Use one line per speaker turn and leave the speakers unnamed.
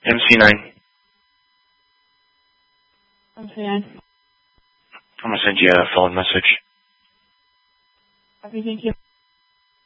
MC9.
MC9.
I'm gonna send you a phone message.
Okay, thank you.